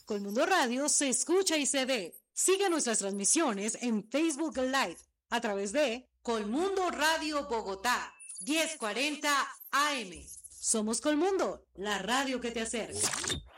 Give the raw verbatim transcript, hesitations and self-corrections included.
Colmundo Radio se escucha y se ve. Sigue nuestras transmisiones en Facebook Live a través de Colmundo Radio Bogotá, diez cuarenta A M. Somos Colmundo, la radio que te acerca.